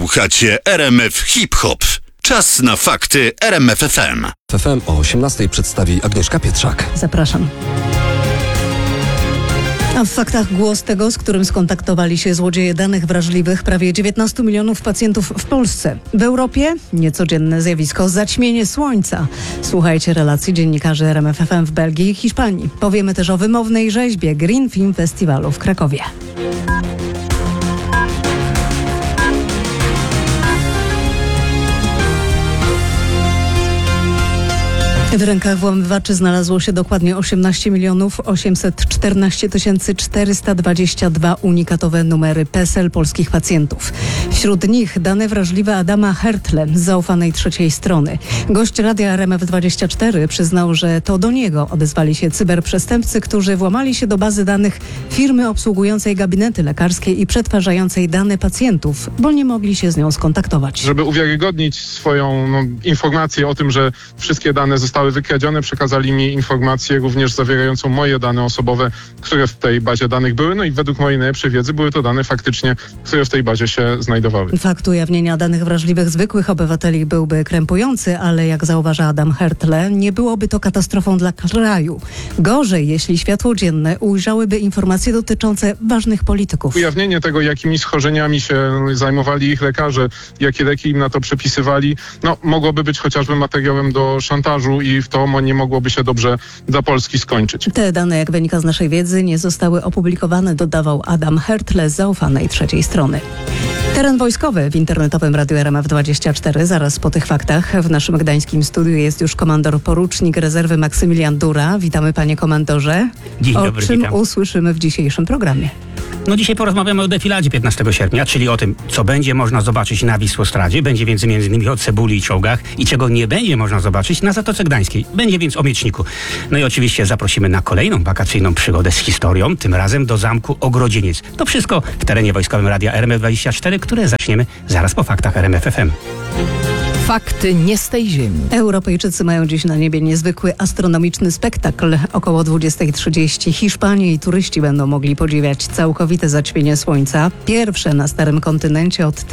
Słuchacie RMF Hip Hop. Czas na fakty RMF FM. FM o 18:00 przedstawi Agnieszka Pietrzak. Zapraszam. A w faktach głos tego, z którym skontaktowali się złodzieje danych wrażliwych prawie 19 milionów pacjentów w Polsce. W Europie niecodzienne zjawisko zaćmienie słońca. Słuchajcie relacji dziennikarzy RMF FM w Belgii i Hiszpanii. Powiemy też o wymownej rzeźbie Green Film Festiwalu w Krakowie. W rękach włamywaczy znalazło się dokładnie 18 814 422 unikatowe numery PESEL polskich pacjentów. Wśród nich dane wrażliwe Adama Hertle z zaufanej trzeciej strony. Gość Radia RMF24 przyznał, że to do niego odezwali się cyberprzestępcy, którzy włamali się do bazy danych firmy obsługującej gabinety lekarskie i przetwarzającej dane pacjentów, bo nie mogli się z nią skontaktować. Żeby uwiarygodnić swoją informację o tym, że wszystkie dane zostały wykradzione, przekazali mi informację również zawierającą moje dane osobowe, które w tej bazie danych były. No i według mojej najlepszej wiedzy były to dane faktycznie, które w tej bazie się znajdowały. Fakt ujawnienia danych wrażliwych zwykłych obywateli byłby krępujący, ale jak zauważa Adam Hertle, nie byłoby to katastrofą dla kraju. Gorzej, jeśli światło dzienne ujrzałyby informacje dotyczące ważnych polityków. Ujawnienie tego, jakimi schorzeniami się zajmowali ich lekarze, jakie leki im na to przepisywali, mogłoby być chociażby materiałem do szantażu i w to nie mogłoby się dobrze dla Polski skończyć. Te dane, jak wynika z naszej wiedzy, nie zostały opublikowane, dodawał Adam Hertle z zaufanej trzeciej strony. Teren wojskowy w internetowym Radiu RMF24. Zaraz po tych faktach w naszym gdańskim studiu jest już komandor porucznik rezerwy Maksymilian Dura. Witamy, panie komandorze. Dzień dobry, o czym witam. usłyszymy w dzisiejszym programie? Dzisiaj porozmawiamy o defiladzie 15 sierpnia, czyli o tym, co będzie można zobaczyć na Wisłostradzie. Będzie więc m.in. o cebuli i czołgach i czego nie będzie można zobaczyć na Zatoce Gdańskiej. Będzie więc o Mieczniku. No i oczywiście zaprosimy na kolejną wakacyjną przygodę z historią, tym razem do zamku Ogrodzieniec. To wszystko w terenie wojskowym Radia RMF24, które zaczniemy zaraz po faktach RMF FM. Fakty nie z tej ziemi. Europejczycy mają dziś na niebie niezwykły astronomiczny spektakl. Około 20:30 Hiszpanie i turyści będą mogli podziwiać całkowite zaćmienie słońca. Pierwsze na starym kontynencie od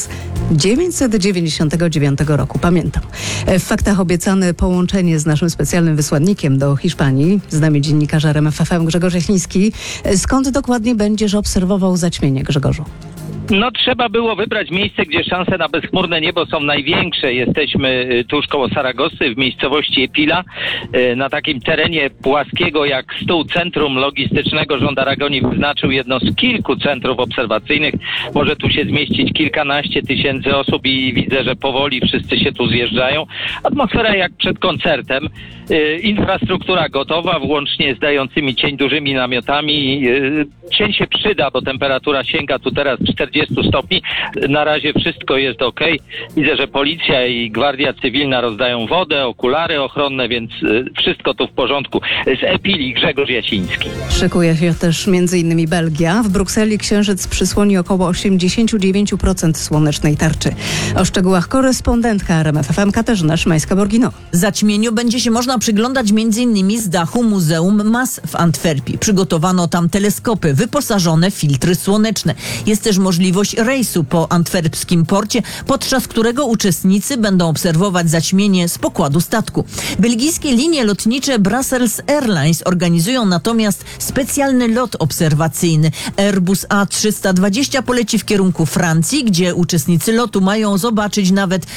1999 roku. Pamiętam. W faktach obiecane połączenie z naszym specjalnym wysłannikiem do Hiszpanii. Z nami dziennikarz RMF FM Grzegorz Jasiński. Skąd dokładnie będziesz obserwował zaćmienie, Grzegorzu? Trzeba było wybrać miejsce, gdzie szanse na bezchmurne niebo są największe. Jesteśmy tuż koło Saragosy, w miejscowości Epila, na takim terenie płaskiego jak stół centrum logistycznego. Rząd Aragonii wyznaczył jedno z kilku centrów obserwacyjnych. Może tu się zmieścić kilkanaście tysięcy osób i widzę, że powoli wszyscy się tu zjeżdżają. Atmosfera jak przed koncertem. Infrastruktura gotowa, włącznie z dającymi cień dużymi namiotami. Cień się przyda, bo temperatura sięga tu teraz 40 stopni. Na razie wszystko jest okej. Widzę, że policja i Gwardia Cywilna rozdają wodę, okulary ochronne, więc wszystko tu w porządku. Z Epili Grzegorz Jasiński. Szykuje się też m.in. Belgia. W Brukseli księżyc przysłoni około 89% słonecznej tarczy. O szczegółach korespondentka RMF FM Katarzyna Szymańska-Borgino. Zaćmieniu będzie się można przyglądać m.in. z dachu Muzeum Mas w Antwerpii. Przygotowano tam teleskopy wyposażone w filtry słoneczne. Jest też możliwość rejsu po antwerpskim porcie, podczas którego uczestnicy będą obserwować zaćmienie z pokładu statku. Belgijskie linie lotnicze Brussels Airlines organizują natomiast specjalny lot obserwacyjny. Airbus A320 poleci w kierunku Francji, gdzie uczestnicy lotu mają zobaczyć nawet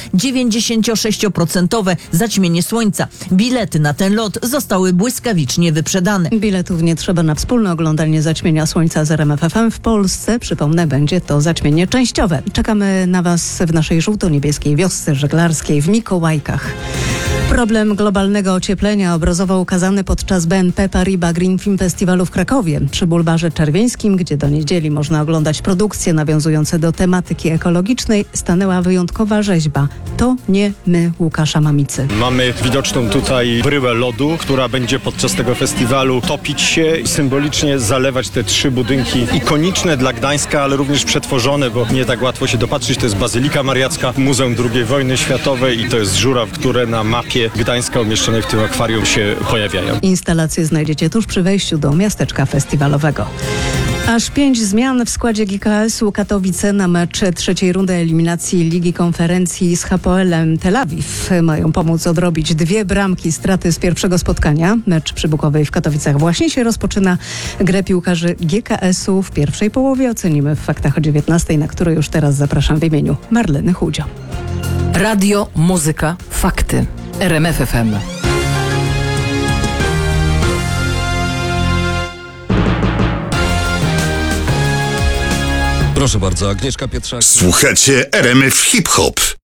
96% zaćmienie słońca. Bilety na ten lot zostały błyskawicznie wyprzedane. Biletów nie trzeba na wspólne oglądanie zaćmienia słońca z RMF FM w Polsce. Przypomnę, będzie to zaćmienie częściowe. Czekamy na Was w naszej żółto-niebieskiej wiosce żeglarskiej w Mikołajkach. Problem globalnego ocieplenia obrazowo ukazany podczas BNP Paribas Green Film Festiwalu w Krakowie. Przy Bulwarze Czerwieńskim, gdzie do niedzieli można oglądać produkcje nawiązujące do tematyki ekologicznej, stanęła wyjątkowa rzeźba. To nie my Łukasza Mamicy. Mamy widoczną tutaj bryłę lodu, która będzie podczas tego festiwalu topić się i symbolicznie zalewać te trzy budynki ikoniczne dla Gdańska, ale również przetworzone, bo nie tak łatwo się dopatrzyć. To jest Bazylika Mariacka, Muzeum II Wojny Światowej i to jest żuraw, które na mapie Gdańska umieszczone w tym akwarium się pojawiają. Instalacje znajdziecie tuż przy wejściu do miasteczka festiwalowego. Aż 5 zmian w składzie GKS-u Katowice na mecz trzeciej rundy eliminacji Ligi Konferencji z Hapoelem Tel Awiw mają pomóc odrobić 2 bramki straty z pierwszego spotkania. Mecz przy Bukowej w Katowicach właśnie się rozpoczyna. Grę piłkarzy GKS-u w pierwszej połowie ocenimy w Faktach o 19, na które już teraz zapraszam w imieniu Marleny Chudzio. Radio, muzyka, fakty. RMF FM. Proszę bardzo, Agnieszka Pietrzak. Słuchacie RMF Hip Hop.